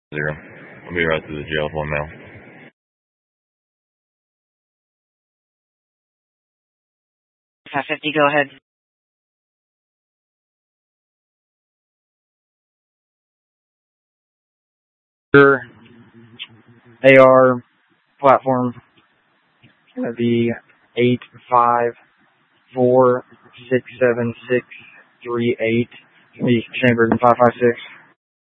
0. I'll be right through the jail with one male. 550, go ahead. Your AR platform is going to be 8546768. Chambered in 556.